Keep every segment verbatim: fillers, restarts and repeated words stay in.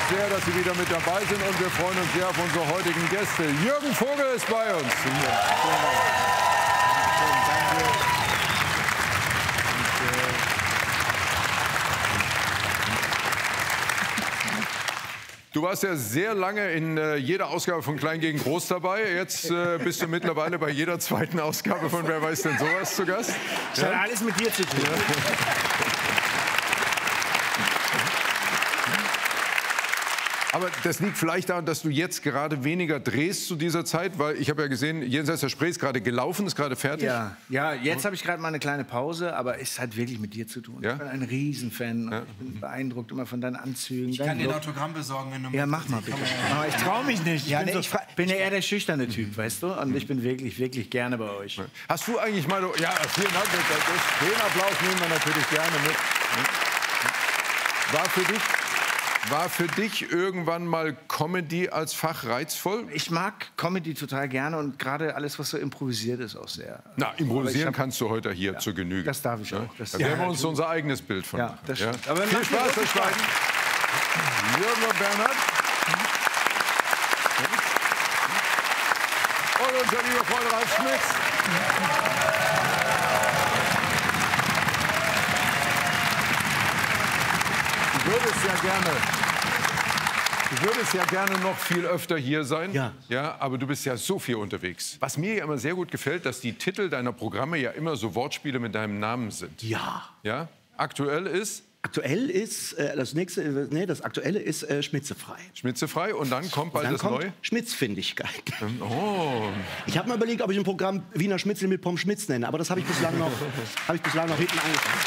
sehr, dass Sie wieder mit dabei sind und wir freuen uns sehr auf unsere heutigen Gäste. Jürgen Vogel ist bei uns. Du warst ja sehr lange in äh, jeder Ausgabe von Klein gegen Groß dabei. Jetzt äh, bist du mittlerweile bei jeder zweiten Ausgabe von Wer weiß denn sowas zu Gast. Das hat alles mit dir zu tun. Aber das liegt vielleicht daran, dass du jetzt gerade weniger drehst zu dieser Zeit, weil ich habe ja gesehen, Jenseits der Spree ist gerade gelaufen, ist gerade fertig. Ja, ja, jetzt habe ich gerade mal eine kleine Pause, aber es hat wirklich mit dir zu tun. Ja? Ich bin ein Riesenfan. Ja. Ich bin beeindruckt immer von deinen Anzügen. Ich kann dir ein Autogramm besorgen, wenn du Ja, mach mal bitte. Aber ich traue mich nicht. Ich Ja, bin, nee, so, ich fra- bin ja eher der schüchterne Typ, weißt du? Und ich bin wirklich, wirklich gerne bei euch. Hast du eigentlich mal... Ja, vielen Dank. Das, den Applaus nehmen wir natürlich gerne mit. War für dich... War für dich irgendwann mal Comedy als Fach reizvoll? Ich mag Comedy total gerne und gerade alles, was so improvisiert ist, auch sehr. Na, improvisieren hab, kannst du heute hier ja, zur Genüge. Das darf ich ja? auch. Das, Da werden wir ja, uns unser eigenes Bild von Ja, machen. das Ja? stimmt. Aber Viel macht Spaß, mir euch beiden. Jürgen und Bernhard. Und unser lieber Freund Ralf Schmitz. Du würdest ja gerne, du würdest ja gerne noch viel öfter hier sein. Ja. Ja, aber du bist ja so viel unterwegs. Was mir ja immer sehr gut gefällt, dass die Titel deiner Programme ja immer so Wortspiele mit deinem Namen sind. Ja. Ja? Aktuell ist Aktuell ist, äh, das nächste, äh, nee, das aktuelle ist äh, Schmitzefrei. Schmitzefrei und dann kommt bald Dann das kommt Neue. Schmitzfindigkeit. Oh. Ich habe mal überlegt, ob ich ein Programm Wiener Schnitzel mit Pommes Schmitz nenne, aber das habe ich bislang noch, habe ich bislang noch hinten angefangen.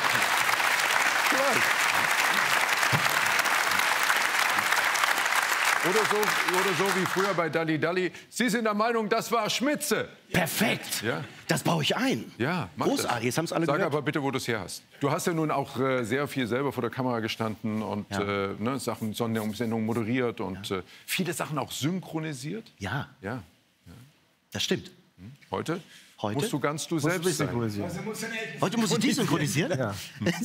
Oder so, oder so wie früher bei Dalli Dalli. Sie sind der Meinung, das war Schmitze. Perfekt. Ja. Das baue ich ein. Ja, mach Großartig. das. Jetzt haben es alle Sag gehört. aber bitte, wo du es her hast. Du hast ja nun auch äh, sehr viel selber vor der Kamera gestanden und Ja. äh, ne, Sachen, Sendungen moderiert und Ja. äh, viele Sachen auch synchronisiert. Ja, Ja. das stimmt. Heute, Heute? musst du ganz du selbst sein. Heute muss ich die synchronisieren? Ja.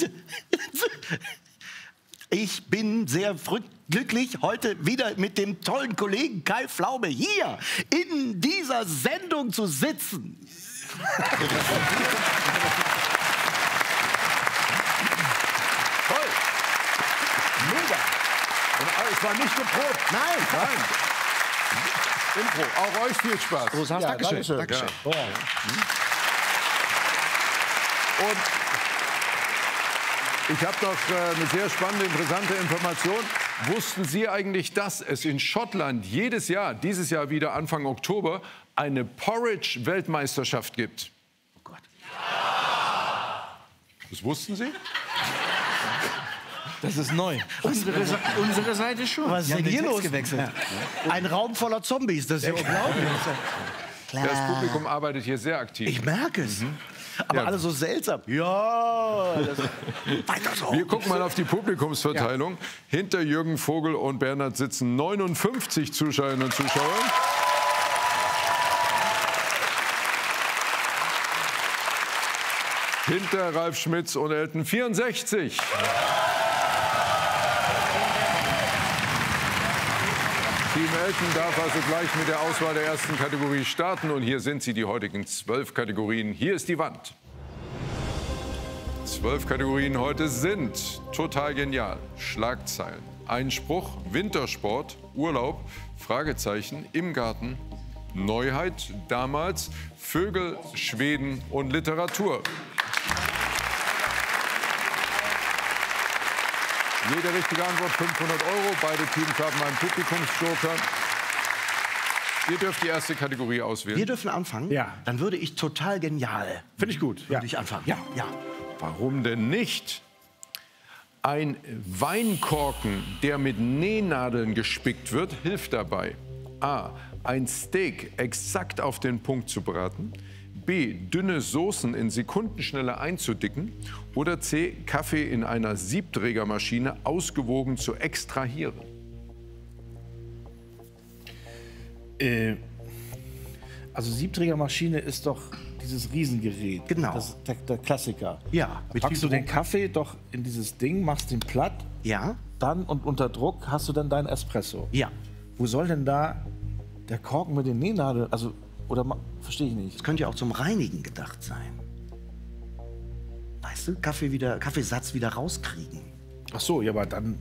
Ich bin sehr frü- glücklich, heute wieder mit dem tollen Kollegen Kai Pflaume hier in dieser Sendung zu sitzen. Toll. Mega. Und es war nicht geprobt. Nein, Nein. Impro. Auch euch viel Spaß. So sagst, Dankeschön. Dankeschön. Dankeschön. Und ich habe doch äh, eine sehr spannende, interessante Information. Wussten Sie eigentlich, dass es in Schottland jedes Jahr, dieses Jahr wieder Anfang Oktober, eine Porridge-Weltmeisterschaft gibt? Oh Gott. Das wussten Sie? Das ist neu. Unsere, Sa- unsere Seite schon. Was ist denn hier los? Ja. Ein Raum voller Zombies, das ist ja unglaublich. Das Publikum arbeitet hier sehr aktiv. Ich merke es. Aber Ja. alle so seltsam. Ja, das, weiter so. Wir gucken mal auf die Publikumsverteilung. Hinter Jürgen Vogel und Bernhard sitzen neunundfünfzig Zuschauerinnen und Zuschauer. Hinter Ralf Schmitz und Elton vierundsechzig. Team Elton darf also gleich mit der Auswahl der ersten Kategorie starten. Und hier sind sie, die heutigen zwölf Kategorien. Hier ist die Wand. Zwölf Kategorien heute sind total genial. Schlagzeilen, Einspruch, Wintersport, Urlaub, Fragezeichen, im Garten, Neuheit, damals, Vögel, Schweden und Literatur. Jede richtige Antwort fünfhundert Euro. Beide Teams haben einen Publikumsjoker. Ihr dürft die erste Kategorie auswählen. Wir dürfen anfangen? Ja. Dann würde ich total genial. Finde ich gut. Würde ich anfangen? Ja. ja. Warum denn nicht? Ein Weinkorken, der mit Nähnadeln gespickt wird, hilft dabei. A. Ein Steak exakt auf den Punkt zu braten. B. Dünne Soßen in Sekundenschnelle einzudicken. Oder C. Kaffee in einer Siebträgermaschine ausgewogen zu extrahieren. Äh, also Siebträgermaschine ist doch dieses Riesengerät. Genau. Das ist der, der Klassiker. Ja, mit Packst du viel den Druck. Kaffee doch in dieses Ding, machst den platt, Ja, dann und unter Druck hast du dann deinen Espresso. ja. Wo soll denn da der Korken mit den Nähnadeln, also, oder ma- verstehe ich nicht. Das könnte ja auch zum Reinigen gedacht sein. Weißt du, Kaffee wieder, Kaffeesatz wieder rauskriegen. Ach so, ja, aber dann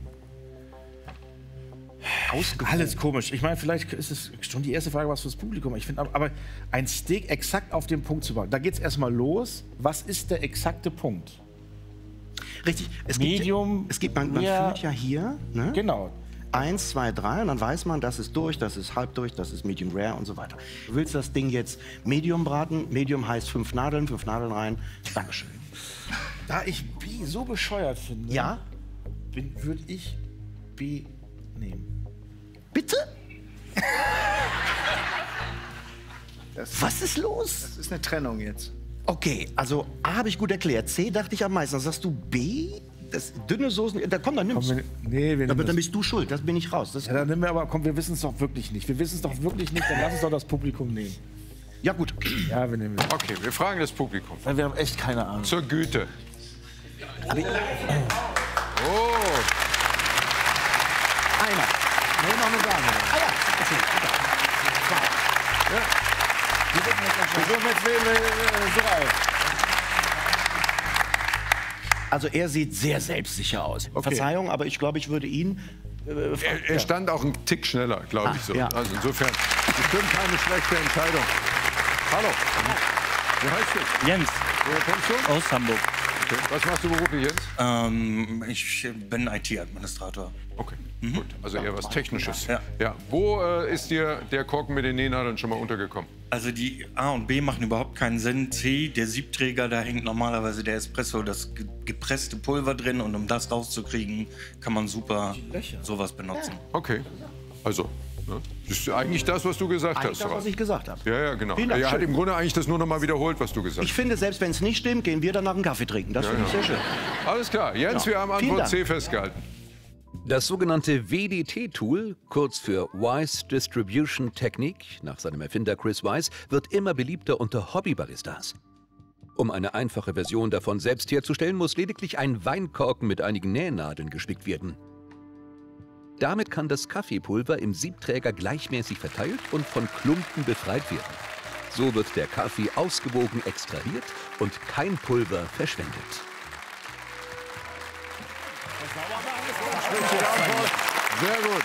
Ausgewogen. alles komisch. Ich meine, vielleicht ist es schon die erste Frage was fürs Publikum. Ich finde, aber, aber ein Steak exakt auf den Punkt zu bauen, da geht es erstmal los. Was ist der exakte Punkt? Richtig. Es gibt, Medium, es gibt man, man ja. fühlt ja hier, ne? Genau. Eins, zwei, drei und dann weiß man, das ist durch, das ist halb durch, das ist Medium Rare und so weiter. Du willst das Ding jetzt Medium braten. Medium heißt fünf Nadeln, fünf Nadeln rein. Dankeschön. Da ich B so bescheuert finde, Ja? würde ich B nehmen. Bitte? Was ist los? Das ist eine Trennung jetzt. Okay, also A habe ich gut erklärt. C dachte ich am meisten. Dann sagst du B? Das dünne Soßen, da komm, dann nimm's. Komm, wir- nee, wir nehmen Aber dann das. bist du schuld, das bin ich raus. Das, Ja, dann nehmen wir aber, komm, wir wissen es doch wirklich nicht. Wir wissen es doch wirklich nicht, dann lass uns doch das Publikum nehmen. ja gut. Ja, wir nehmen es. Okay, wir fragen das Publikum. Weil wir haben echt keine Ahnung. Zur Güte. Oh, Einer. Nee, noch eine Dame. Ah ja, okay. Wir dürfen jetzt wählen, äh, drei. Also er sieht sehr selbstsicher aus. Okay. Verzeihung, aber ich glaube, ich würde ihn... Äh, Er, er stand auch einen Tick schneller, glaube ich Ah, so. ja. Also insofern bestimmt keine schlechte Entscheidung. Hallo. Wie heißt du? Jens Woher kommst du? aus Hamburg. Okay. Was machst du beruflich, Jens? Ähm, ich bin I T-Administrator. Okay, gut. Also eher was Technisches. Ja. Ja. Wo äh, ist dir der Korken mit den Nähnadeln schon mal untergekommen? Also die A und B machen überhaupt keinen Sinn. C, der Siebträger, da hängt normalerweise der Espresso, das ge- gepresste Pulver drin. Und um das rauszukriegen, kann man super sowas benutzen. Okay. Also, ne? Das ist eigentlich das, was du gesagt eigentlich hast. das, was Ralf. ich gesagt habe. Ja, ja, genau. Vielen Dank, Er hat schön. im Grunde eigentlich das nur noch mal wiederholt, was du gesagt Ich hast. finde, selbst wenn es nicht stimmt, gehen wir danach einen Kaffee trinken. Das finde ich sehr schön. Alles klar. Jens, Ja. wir haben Vielen Antwort Dank. C festgehalten. Das sogenannte W D T-Tool, kurz für Wise Distribution Technique, nach seinem Erfinder Chris Wise, wird immer beliebter unter Hobbybaristas. Um eine einfache Version davon selbst herzustellen, muss lediglich ein Weinkorken mit einigen Nähnadeln gespickt werden. Damit kann das Kaffeepulver im Siebträger gleichmäßig verteilt und von Klumpen befreit werden. So wird der Kaffee ausgewogen extrahiert und kein Pulver verschwendet. Richtige Antwort. Sehr gut.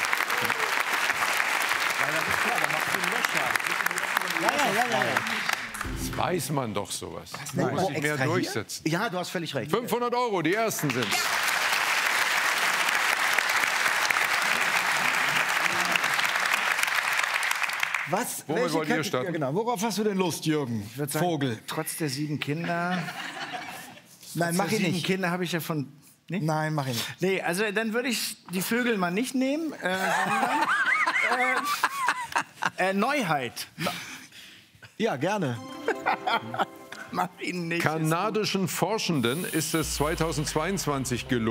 Das weiß man doch sowas. Man muss sich mehr Extra hier? durchsetzen. Ja, du hast völlig recht. fünfhundert Euro, die ersten sind's. Was? Womit Welche wollt ihr Kate- starten? Ja, genau. Worauf hast du denn Lust, Jürgen? Ich würd sagen, Vogel. Trotz der sieben Kinder. Nein, trotz mach der ihn sieben nicht. Kinder habe ich ja von. Nicht? Nein, mach ihn nicht. Nee, also dann würde ich die Vögel mal nicht nehmen, äh, sondern äh, äh, Neuheit. Ja, gerne. Mach ihn nicht. Kanadischen Forschenden ist es zweitausendzweiundzwanzig gelungen,